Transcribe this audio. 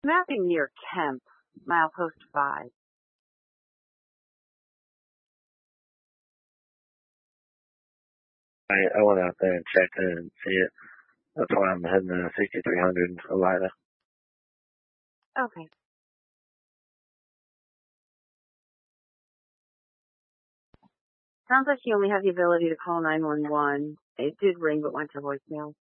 Mapping near Kemp, milepost 5. I went out there and checked it and see it. That's why I'm heading to 6300 in Salida. Okay. Sounds like you only have the ability to call 911. It did ring but went to voicemail.